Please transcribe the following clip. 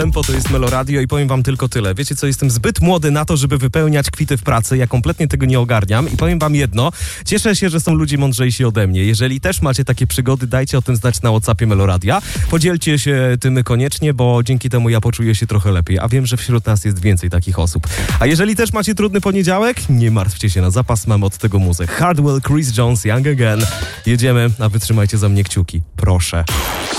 Tempo to jest Meloradio i powiem wam tylko tyle. Wiecie co, jestem zbyt młody na to, żeby wypełniać kwity w pracy. Ja kompletnie tego nie ogarniam i powiem wam jedno. Cieszę się, że są ludzie mądrzejsi ode mnie. Jeżeli też macie takie przygody, dajcie o tym znać na WhatsAppie Meloradia. Podzielcie się tym koniecznie, bo dzięki temu ja poczuję się trochę lepiej. A wiem, że wśród nas jest więcej takich osób. A jeżeli też macie trudny poniedziałek, nie martwcie się, na zapas mam od tego muzę. Hardwell, Chris Jones, Young Again. Jedziemy, a wytrzymajcie za mnie kciuki. Proszę.